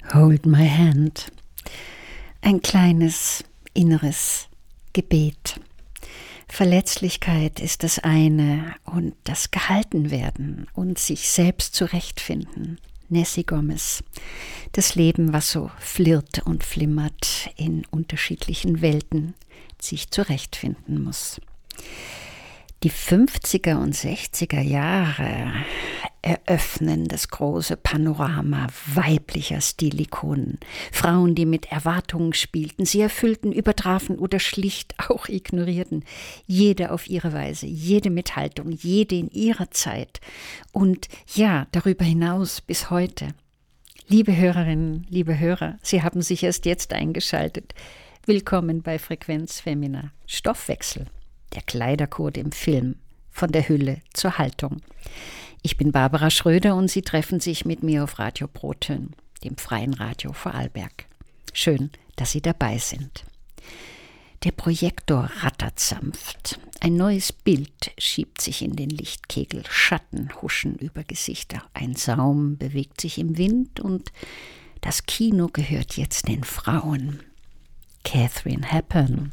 Hold my hand. Ein kleines inneres Gebet. Verletzlichkeit ist das eine und das Gehaltenwerden und sich selbst zurechtfinden. Nessie Gomez. Das Leben, was so flirrt und flimmert in unterschiedlichen Welten, sich zurechtfinden muss. Die 50er und 60er Jahre eröffnen das große Panorama weiblicher Stilikonen. Frauen, die mit Erwartungen spielten, sie erfüllten, übertrafen oder schlicht auch ignorierten. Jede auf ihre Weise, jede mit Haltung, jede in ihrer Zeit. Und ja, darüber hinaus bis heute. Liebe Hörerinnen, liebe Hörer, Sie haben sich erst jetzt eingeschaltet. Willkommen bei Frequenz Femina. Stoffwechsel. Der Kleidercode im Film, von der Hülle zur Haltung. Ich bin Barbara Schröder und Sie treffen sich mit mir auf Radio Proton, dem freien Radio Vorarlberg. Schön, dass Sie dabei sind. Der Projektor rattert sanft. Ein neues Bild schiebt sich in den Lichtkegel. Schatten huschen über Gesichter. Ein Saum bewegt sich im Wind und das Kino gehört jetzt den Frauen. Katharine Hepburn.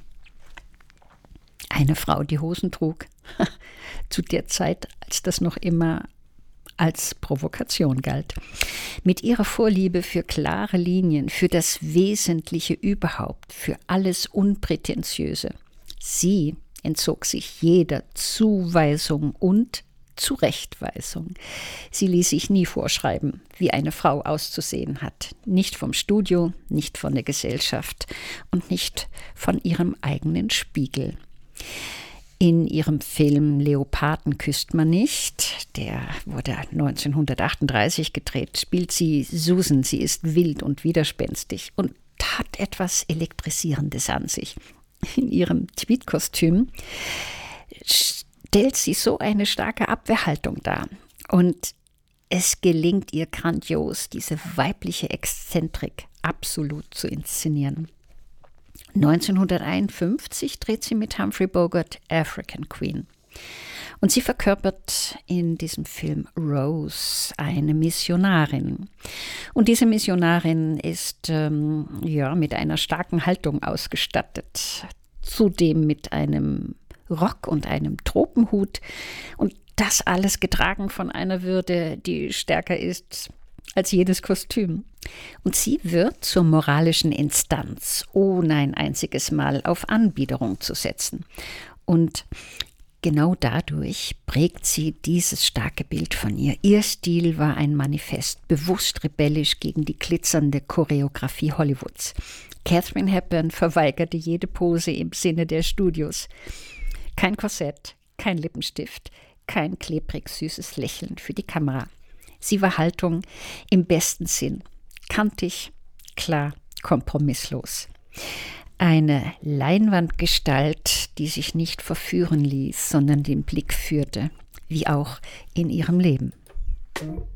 Eine Frau, die Hosen trug, zu der Zeit, als das noch immer als Provokation galt. Mit ihrer Vorliebe für klare Linien, für das Wesentliche überhaupt, für alles Unprätentiöse. Sie entzog sich jeder Zuweisung und Zurechtweisung. Sie ließ sich nie vorschreiben, wie eine Frau auszusehen hat. Nicht vom Studio, nicht von der Gesellschaft und nicht von ihrem eigenen Spiegel. In ihrem Film Leoparden küsst man nicht, der wurde 1938 gedreht, spielt sie Susan. Sie ist wild und widerspenstig und hat etwas Elektrisierendes an sich. In ihrem Tweedkostüm stellt sie so eine starke Abwehrhaltung dar. Und es gelingt ihr grandios, diese weibliche Exzentrik absolut zu inszenieren. 1951 dreht sie mit Humphrey Bogart African Queen. Und sie verkörpert in diesem Film Rose, eine Missionarin. Und diese Missionarin ist mit einer starken Haltung ausgestattet. Zudem mit einem Rock und einem Tropenhut. Und das alles getragen von einer Würde, die stärker ist als jedes Kostüm. Und sie wird zur moralischen Instanz, ohne ein einziges Mal auf Anbiederung zu setzen. Und genau dadurch prägt sie dieses starke Bild von ihr. Ihr Stil war ein Manifest, bewusst rebellisch gegen die glitzernde Choreografie Hollywoods. Katharine Hepburn verweigerte jede Pose im Sinne der Studios. Kein Korsett, kein Lippenstift, kein klebrig süßes Lächeln für die Kamera. Sie war Haltung im besten Sinn. Kantig, klar, kompromisslos. Eine Leinwandgestalt, die sich nicht verführen ließ, sondern den Blick führte, wie auch in ihrem Leben.